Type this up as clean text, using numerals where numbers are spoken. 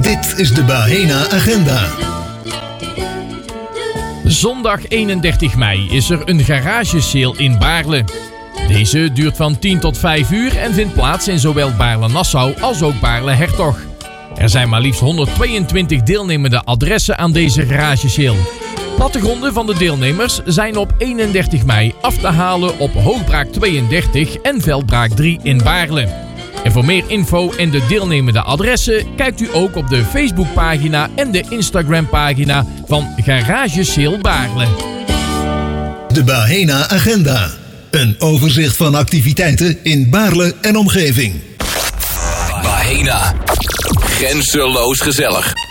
Dit is de Bahena Agenda. Zondag 31 mei is er een garagesale in Baarle. Deze duurt van 10 tot 5 uur en vindt plaats in zowel Baarle-Nassau als ook Baarle-Hertog. Er zijn maar liefst 122 deelnemende adressen aan deze garagesale. Plattegronden van de deelnemers zijn op 31 mei af te halen op Hoogbraak 32 en Veldbraak 3 in Baarle. En voor meer info en de deelnemende adressen kijkt u ook op de Facebookpagina en de Instagrampagina van Garagesale Baarle. De Bahena Agenda. Een overzicht van activiteiten in Baarle en omgeving. Bahena. Grenzeloos gezellig.